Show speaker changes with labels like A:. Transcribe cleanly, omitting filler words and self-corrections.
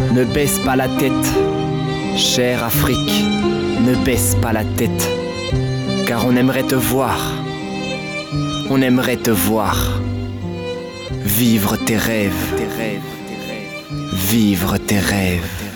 A: Ne baisse pas la tête, chère Afrique, ne baisse pas la tête, car on aimerait te voir, on aimerait te voir, vivre tes rêves, vivre tes rêves.